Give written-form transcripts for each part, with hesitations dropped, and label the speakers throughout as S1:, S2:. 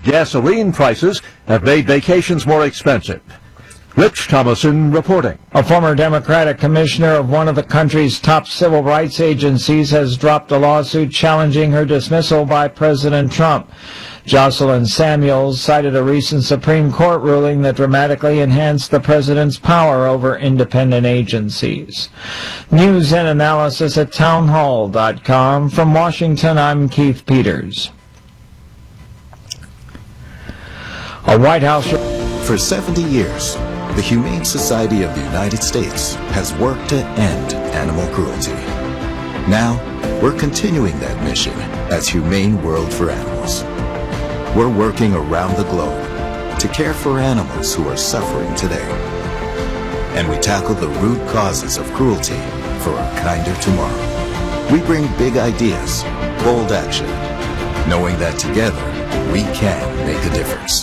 S1: gasoline prices have made vacations more expensive. Rich Thomason reporting.
S2: A former Democratic commissioner of one of the country's top civil rights agencies has dropped a lawsuit challenging her dismissal by President Trump. Jocelyn Samuels cited a recent Supreme Court ruling that dramatically enhanced the president's power over independent agencies. News and analysis at townhall.com. From Washington, I'm Keith Peters. A White House...
S3: For 70 years, the Humane Society of the United States has worked to end animal cruelty. Now, we're continuing that mission as Humane World for Animals. We're working around the globe to care for animals who are suffering today. And we tackle the root causes of cruelty for a kinder tomorrow. We bring big ideas, bold action, knowing that together we can make a difference.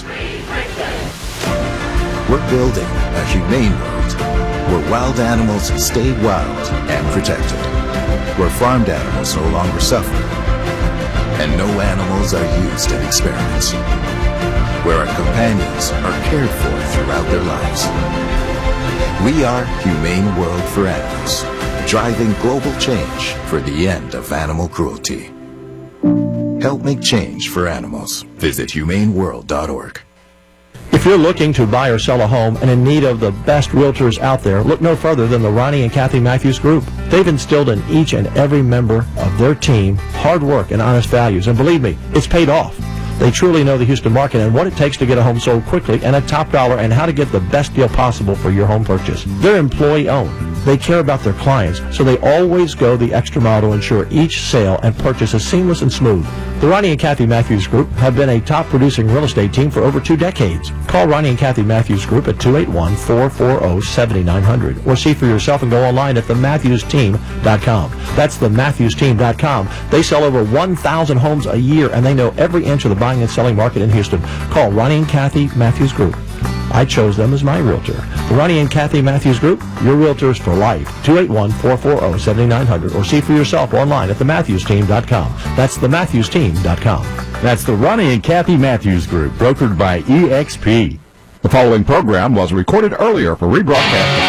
S3: We're building a humane world where wild animals stay wild and protected, where farmed animals no longer suffer, and no animals are used in experiments, where our companions are cared for throughout their lives. We are Humane World for Animals, driving global change for the end of animal cruelty. Help make change for animals. Visit humaneworld.org.
S4: If you're looking to buy or sell a home and in need of the best realtors out there, look no further than the Ronnie and Kathy Matthews Group. They've instilled in each and every member of their team hard work and honest values, and believe me, it's paid off. They truly know the Houston market and what it takes to get a home sold quickly and at top dollar, and how to get the best deal possible for your home purchase. They're employee-owned. They care about their clients, so they always go the extra mile to ensure each sale and purchase is seamless and smooth. The Ronnie and Kathy Matthews Group have been a top-producing real estate team for over 2 decades. Call Ronnie and Kathy Matthews Group at 281-440-7900 or see for yourself and go online at thematthewsteam.com. That's thematthewsteam.com. They sell over 1,000 homes a year, and they know every inch of the buying and selling market in Houston. Call Ronnie and Kathy Matthews Group. I chose them as my realtor. The Ronnie and Kathy Matthews Group, your realtors for life. 281-440-7900 or see for yourself online at thematthewsteam.com. That's thematthewsteam.com.
S5: That's the Ronnie and Kathy Matthews Group, brokered by EXP. The following program was recorded earlier for rebroadcast.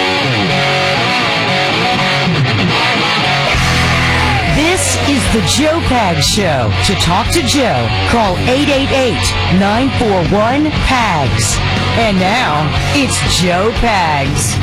S6: This is the Joe Pags Show. To talk to Joe, call 888-941-PAGS. And now, it's Joe Pags.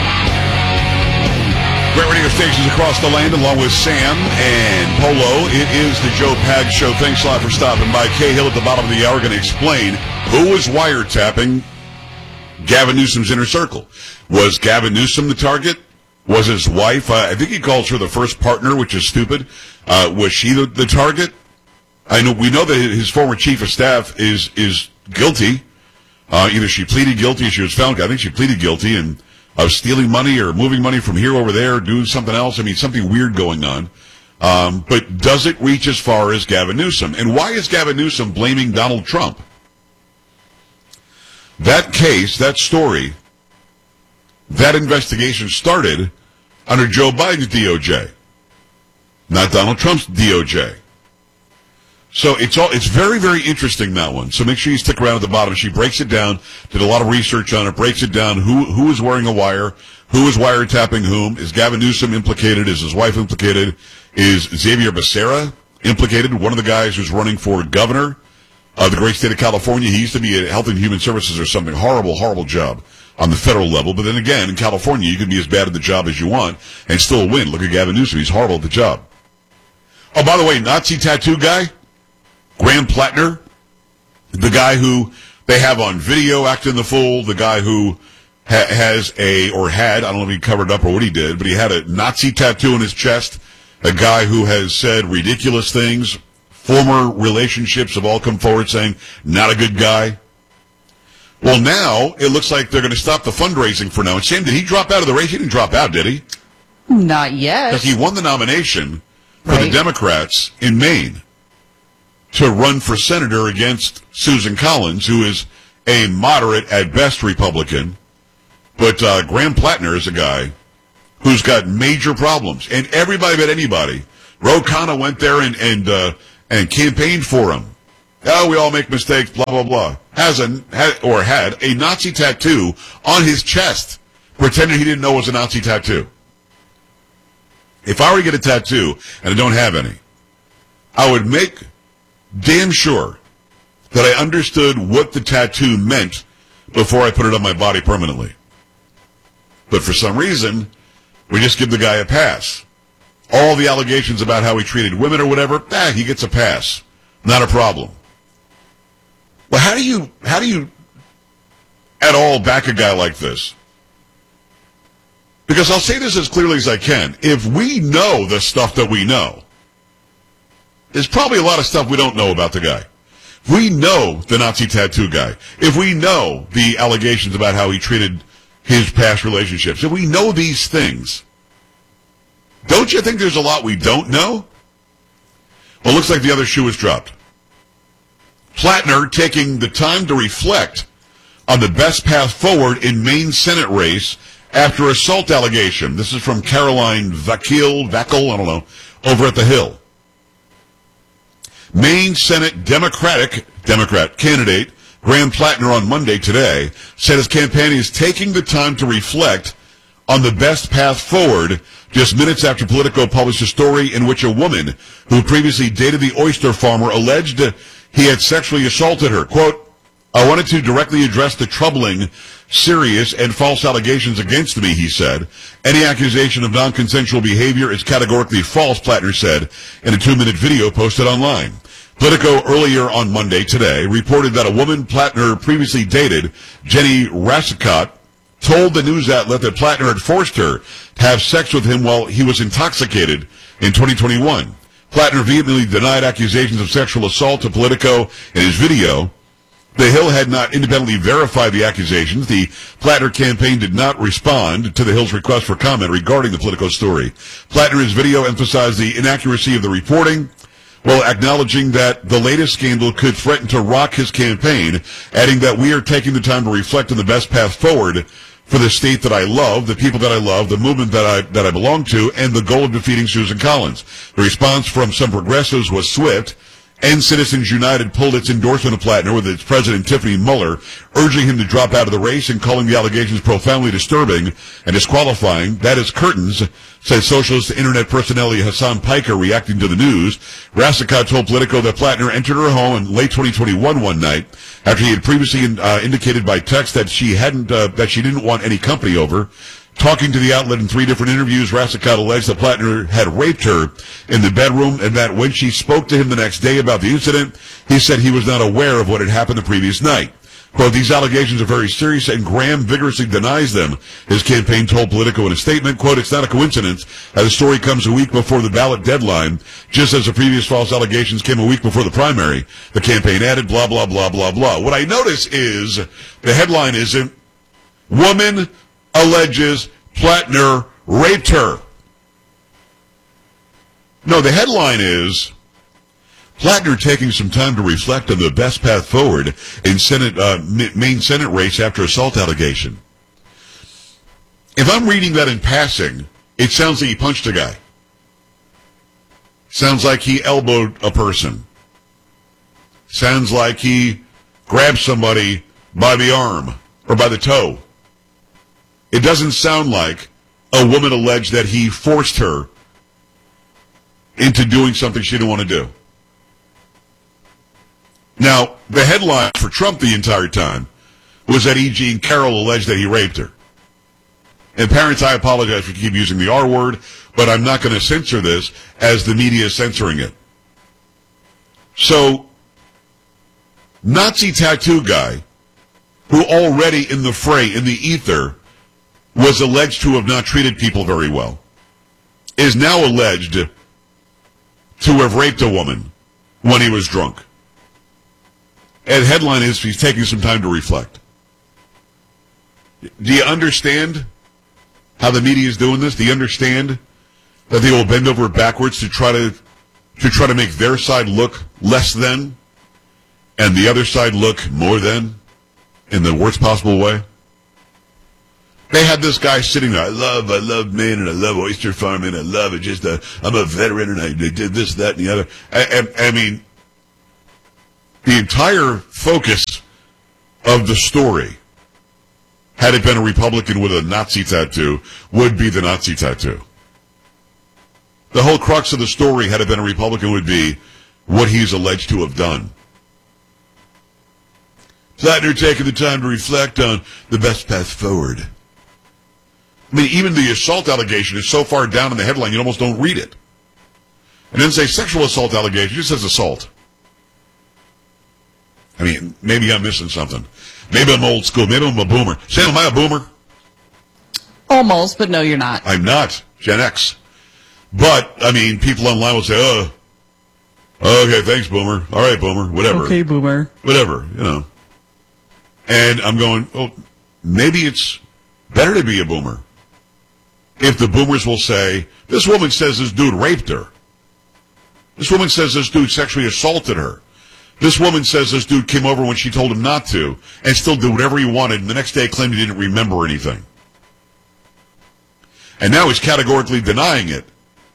S7: Great radio stations across the land, along with Sam and Polo. It is the Joe Pags Show. Thanks a lot for stopping by. Kay Hill at the bottom of the hour going to explain who was wiretapping Gavin Newsom's inner circle. Was Gavin Newsom the target? Was his wife, I think he calls her the first partner, which is stupid. Was she the target? We know that his former chief of staff is guilty. Either she pleaded guilty or she was found. I think she pleaded guilty and of stealing money or moving money from here over there, doing something else. I mean, something weird going on. But does it reach as far as Gavin Newsom? And why is Gavin Newsom blaming Donald Trump? That case, that story, that investigation started under Joe Biden's DOJ, not Donald Trump's DOJ. So it's very, very interesting, that one. So make sure you stick around at the bottom. She breaks it down, did a lot of research on it, breaks it down, who is wearing a wire, who is wiretapping whom, is Gavin Newsom implicated, is his wife implicated, is Xavier Becerra implicated, one of the guys who's running for governor of the great state of California. He used to be at Health and Human Services or something. Horrible, horrible job on the federal level. But then again, in California, you can be as bad at the job as you want and still win. Look at Gavin Newsom. He's horrible at the job. Oh, by the way, Nazi tattoo guy, Graham Plattner, the guy who they have on video acting the fool, the guy who had, I don't know if he covered up or what he did, but he had a Nazi tattoo on his chest, a guy who has said ridiculous things, former relationships have all come forward saying, not a good guy. Well, now it looks like they're going to stop the fundraising for now. And Sam, did he drop out of the race? He didn't drop out, did he?
S8: Not yet.
S7: Because he won the nomination for the Democrats in Maine to run for senator against Susan Collins, who is a moderate at best Republican. But Graham Plattner is a guy who's got major problems. And everybody but anybody. Ro Khanna went there and campaigned for him Oh, we all make mistakes, blah, blah, blah. Had a Nazi tattoo on his chest, pretending he didn't know it was a Nazi tattoo. If I were to get a tattoo, and I don't have any, I would make damn sure that I understood what the tattoo meant before I put it on my body permanently. But for some reason, we just give the guy a pass. All the allegations about how he treated women or whatever, he gets a pass. Not a problem. Well, how do you at all back a guy like this? Because I'll say this as clearly as I can. If we know the stuff that we know, there's probably a lot of stuff we don't know about the guy. If we know the Nazi tattoo guy, if we know the allegations about how he treated his past relationships, if we know these things, don't you think there's a lot we don't know? Well, it looks like the other shoe was dropped. Plattner taking the time to reflect on the best path forward in Maine Senate race after assault allegation. This is from Caroline Vackel, I don't know, over at the Hill. Maine Senate Democrat candidate Graham Plattner on Monday today said his campaign is taking the time to reflect on the best path forward just minutes after Politico published a story in which a woman who previously dated the oyster farmer alleged he had sexually assaulted her. Quote, I wanted to directly address the troubling, serious, and false allegations against me, he said. Any accusation of non-consensual behavior is categorically false, Plattner said in a 2-minute video posted online. Politico earlier on Monday today reported that a woman Plattner previously dated, Jenny Rassicott, told the news outlet that Plattner had forced her to have sex with him while he was intoxicated in 2021. Plattner vehemently denied accusations of sexual assault to Politico in his video. The Hill had not independently verified the accusations. The Plattner campaign did not respond to the Hill's request for comment regarding the Politico story. Plattner in his video emphasized the inaccuracy of the reporting, while acknowledging that the latest scandal could threaten to rock his campaign, adding that we are taking the time to reflect on the best path forward for the state that I love, the people that I love, the movement that I belong to, and the goal of defeating Susan Collins. The response from some progressives was swift, and Citizens United pulled its endorsement of Plattner with its president Tiffany Muller, urging him to drop out of the race and calling the allegations profoundly disturbing and disqualifying. That is curtains, said socialist internet personality Hassan Piker, reacting to the news. Rassicott told Politico that Plattner entered her home in late 2021 one night after he had previously indicated by text that she didn't want any company over. Talking to the outlet in 3 different interviews, Rassicott alleged that Plattner had raped her in the bedroom and that when she spoke to him the next day about the incident, he said he was not aware of what had happened the previous night. Quote, these allegations are very serious and Graham vigorously denies them, his campaign told Politico in a statement. Quote, it's not a coincidence as the story comes a week before the ballot deadline, just as the previous false allegations came a week before the primary. The campaign added, blah, blah, blah, blah, blah. What I notice is the headline isn't, woman alleges Plattner raped her. No, the headline is, Plattner taking some time to reflect on the best path forward in Maine Senate race after assault allegation. If I'm reading that in passing, it sounds like he punched a guy. Sounds like he elbowed a person. Sounds like he grabbed somebody by the arm or by the toe. It doesn't sound like a woman alleged that he forced her into doing something she didn't want to do. Now, the headline for Trump the entire time was that E. Jean Carroll alleged that he raped her. And parents, I apologize for keep using the R word, but I'm not going to censor this as the media is censoring it. So, Nazi tattoo guy, who already in the fray, in the ether, was alleged to have not treated people very well, is now alleged to have raped a woman when he was drunk. And headline is he's taking some time to reflect. Do you understand how the media is doing this? Do you understand that they will bend over backwards to try to make their side look less than and the other side look more than in the worst possible way? They had this guy sitting there. I love Maine and I love oyster farming. I love it. I'm a veteran and I did this, that, and the other. I mean, the entire focus of the story, had it been a Republican with a Nazi tattoo, would be the Nazi tattoo. The whole crux of the story, had it been a Republican, would be what he's alleged to have done. Zlatner taking the time to reflect on the best path forward. I mean, even the assault allegation is so far down in the headline, you almost don't read it. And then say sexual assault allegation, it just says assault. I mean, maybe I'm missing something. Maybe I'm old school. Maybe I'm a boomer. Sam, am I a boomer?
S8: Almost, but no, you're not.
S7: I'm not. Gen X. But, I mean, people online will say, okay, thanks, boomer. All right, boomer. Whatever.
S8: Okay, boomer.
S7: Whatever, you know. And I'm going, maybe it's better to be a boomer. If the boomers will say, this woman says this dude raped her. This woman says this dude sexually assaulted her. This woman says this dude came over when she told him not to and still did whatever he wanted, and the next day claimed he didn't remember anything. And now he's categorically denying it.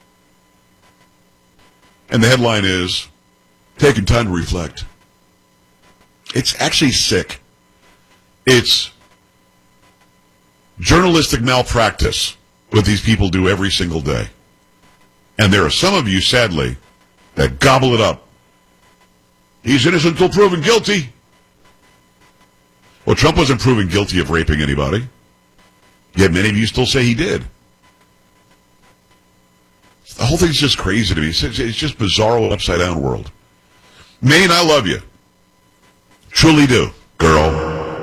S7: And the headline is, taking time to reflect. It's actually sick. It's journalistic malpractice, what these people do every single day. And there are some of you, sadly, that gobble it up. He's innocent until proven guilty. Well, Trump wasn't proven guilty of raping anybody. Yet many of you still say he did. The whole thing's just crazy to me. It's just bizarro, upside-down world. Maine, I love you. Truly do. Girl.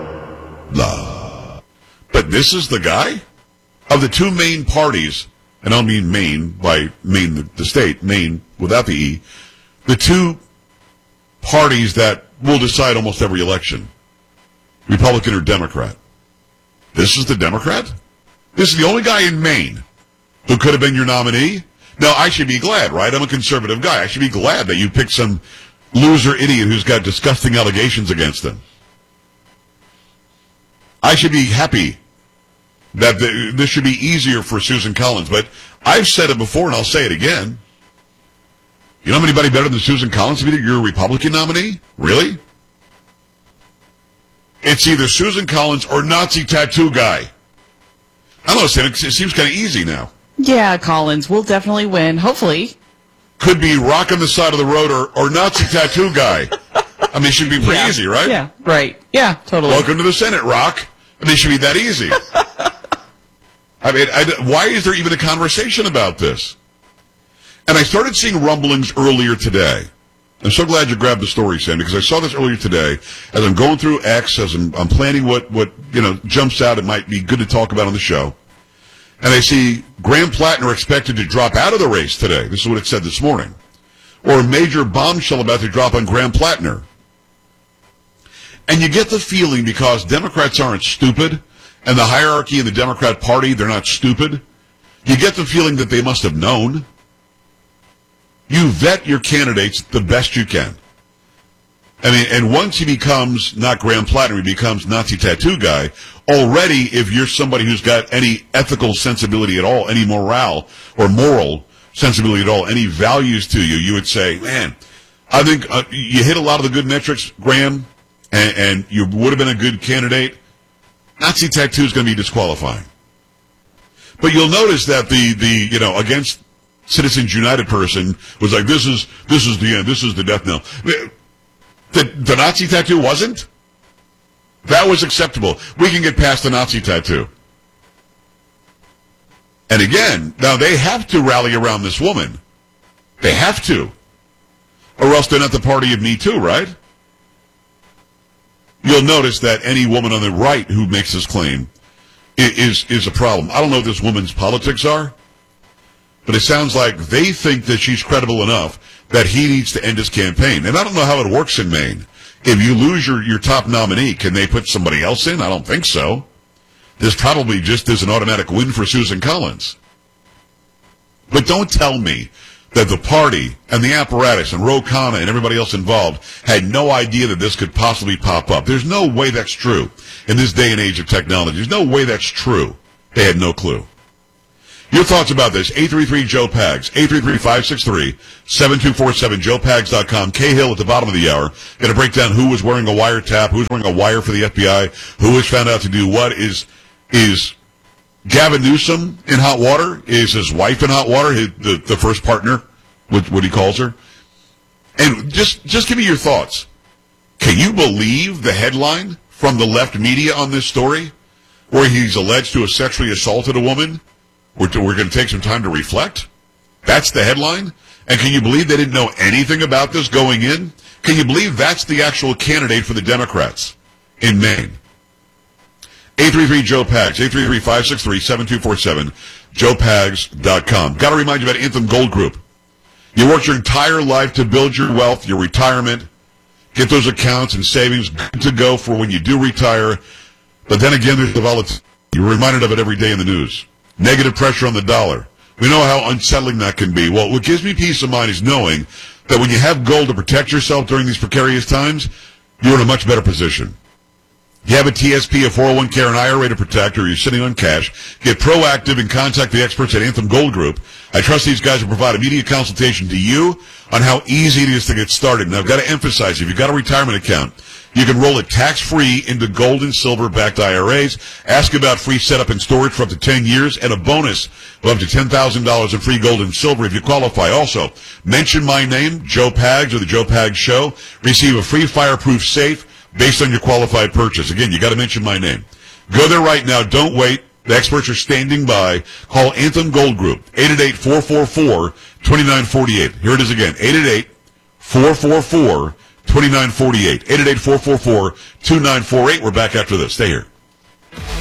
S7: Love. But this is the guy? Of the two main parties, and I don't mean Maine by Maine, the state, Maine without the E, the two parties that will decide almost every election, Republican or Democrat. This is the Democrat? This is the only guy in Maine who could have been your nominee? Now, I should be glad, right? I'm a conservative guy. I should be glad that you picked some loser idiot who's got disgusting allegations against him. I should be happy that this should be easier for Susan Collins. But I've said it before, and I'll say it again. You know anybody better than Susan Collins to be your Republican nominee? Really? It's either Susan Collins or Nazi tattoo guy. I don't know, Sam, it seems kind of easy now.
S8: Yeah, Collins will definitely win, hopefully.
S7: Could be Rock on the side of the road or Nazi tattoo guy. I mean, it should be pretty easy, right?
S8: Yeah, right. Yeah, totally.
S7: Welcome to the Senate, Rock. I mean, it should be that easy. I mean, why is there even a conversation about this? And I started seeing rumblings earlier today. I'm so glad you grabbed the story, Sam, because I saw this earlier today as I'm going through X, as I'm planning what jumps out. It might be good to talk about on the show. And I see Graham Plattner expected to drop out of the race today. This is what it said this morning. Or a major bombshell about to drop on Graham Plattner. And you get the feeling, because Democrats aren't stupid, and the hierarchy in the Democrat Party, they're not stupid, you get the feeling that they must have known. You vet your candidates the best you can. I mean, and once he becomes not Graham Plattner, he becomes Nazi tattoo guy, already if you're somebody who's got any ethical sensibility at all, any morale or moral sensibility at all, any values to you, you would say, man, I think you hit a lot of the good metrics, Graham, and you would have been a good candidate. Nazi tattoo is going to be disqualifying. But you'll notice that the against Citizens United person was like, this is the end, this is the death knell. The Nazi tattoo wasn't? That was acceptable. We can get past the Nazi tattoo. And again, now they have to rally around this woman. They have to. Or else they're not the party of Me Too, right? You'll notice that any woman on the right who makes this claim is a problem. I don't know what this woman's politics are, but it sounds like they think that she's credible enough that he needs to end his campaign. And I don't know how it works in Maine. If you lose your top nominee, can they put somebody else in? I don't think so. This probably just is an automatic win for Susan Collins. But don't tell me that the party and the apparatus and Ro Khanna and everybody else involved had no idea that this could possibly pop up. There's no way that's true in this day and age of technology. There's no way that's true. They had no clue. Your thoughts about this, 833-JOE-PAGS, 833-563-7247, joepags.com. Cahill at the bottom of the hour, going to break down who was wearing a wiretap, who's wearing a wire for the FBI, who was found out to do what. Is Gavin Newsom in hot water? Is his wife in hot water, the first partner, what he calls her? And just give me your thoughts. Can you believe the headline from the left media on this story, where he's alleged to have sexually assaulted a woman? We're going to take some time to reflect? That's the headline? And can you believe they didn't know anything about this going in? Can you believe that's the actual candidate for the Democrats in Maine? 833-JOE-PAGS, 833-563-7247, joepags.com. Got to remind you about Anthem Gold Group. You worked your entire life to build your wealth, your retirement, get those accounts and savings good to go for when you do retire. But then again, there's the volatility. You're reminded of it every day in the news. Negative pressure on the dollar. We know how unsettling that can be. Well, what gives me peace of mind is knowing that when you have gold to protect yourself during these precarious times, you're in a much better position. You have a TSP, a 401k, or an IRA to protect, or you're sitting on cash, get proactive and contact the experts at Anthem Gold Group. I trust these guys will provide immediate consultation to you on how easy it is to get started. Now, I've got to emphasize, if you've got a retirement account, you can roll it tax-free into gold and silver-backed IRAs. Ask about free setup and storage for up to 10 years and a bonus of up to $10,000 in free gold and silver if you qualify. Also, mention my name, Joe Pags, or the Joe Pags Show. Receive a free fireproof safe based on your qualified purchase. Again, you got to mention my name. Go there right now. Don't wait. The experts are standing by. Call Anthem Gold Group, 888-444-2948. Here it is again, 888-444-2948. 888-444-2948. We're back after this. Stay here.